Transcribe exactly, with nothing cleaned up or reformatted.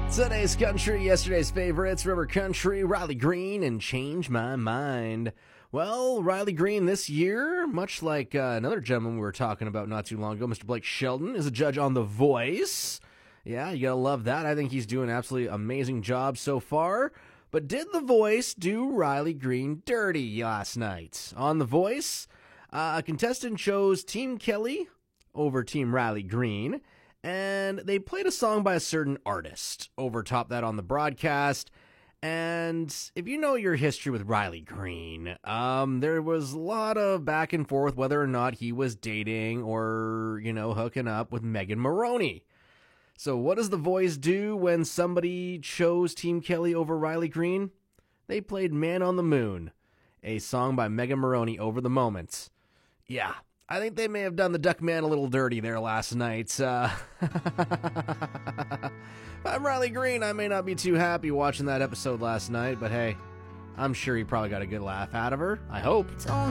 Today's country, yesterday's favorites, River Country, Riley Green, and Change My Mind. Well, Riley Green this year, much like uh, another gentleman we were talking about not too long ago, Mister Blake Sheldon, is a judge on The Voice. Yeah, you gotta love that. I think he's doing an absolutely amazing job so far. But did The Voice do Riley Green dirty last night? On The Voice, uh, a contestant chose Team Kelly over Team Riley Green, and they played a song by a certain artist over top that on the broadcast. And if you know your history with Riley Green, um, there was a lot of back and forth whether or not he was dating or, you know, hooking up with Megan Maroney. So what does The Voice do when somebody chose Team Kelly over Riley Green? They played Man on the Moon, a song by Megan Maroney over the moments. Yeah, I think they may have done the Duck Man a little dirty there last night. Uh, I'm Riley Green. I may not be too happy watching that episode last night, but hey, I'm sure he probably got a good laugh out of her. I hope.